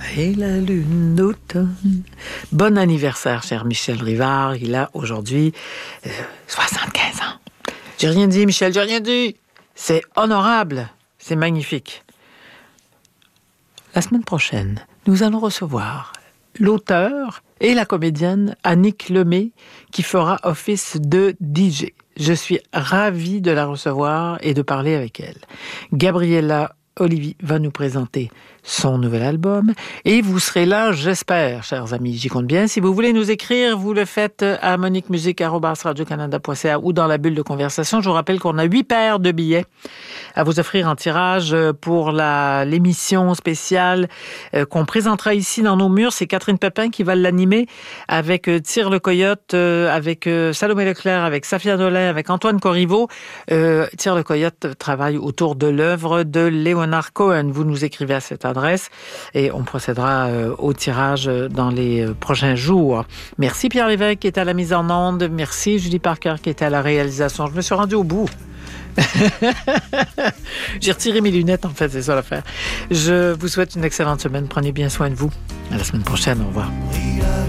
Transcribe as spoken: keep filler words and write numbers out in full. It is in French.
et la lune d'automne. Bon anniversaire, cher Michel Rivard. Il a aujourd'hui euh, soixante-quinze ans. J'ai rien dit, Michel, j'ai rien dit. C'est honorable, c'est magnifique. La semaine prochaine, nous allons recevoir l'auteur et la comédienne Annick Lemay qui fera office de D J. Je suis ravie de la recevoir et de parler avec elle. Gabriella Olivier va nous présenter son nouvel album et vous serez là, j'espère, chers amis, j'y compte bien. Si vous voulez nous écrire, vous le faites à monique musique arobase radio canada point c a ou dans la bulle de conversation. Je vous rappelle qu'on a huit paires de billets à vous offrir en tirage pour la, l'émission spéciale euh, qu'on présentera ici dans nos murs. C'est Catherine Pépin qui va l'animer avec euh, Tire le Coyote, euh, avec euh, Salomé Leclerc, avec Safia Nolin, avec Antoine Corriveau. Euh, Tire le Coyote travaille autour de l'œuvre de Leonard Cohen. Vous nous écrivez à cette adresse et on procédera euh, au tirage dans les euh, prochains jours. Merci Pierre Lévesque qui est à la mise en onde. Merci Julie Parker qui était à la réalisation. Je me suis rendue au bout. J'ai retiré mes lunettes, en fait, c'est ça l'affaire. Je vous souhaite une excellente semaine. Prenez bien soin de vous. À la semaine prochaine. Au revoir.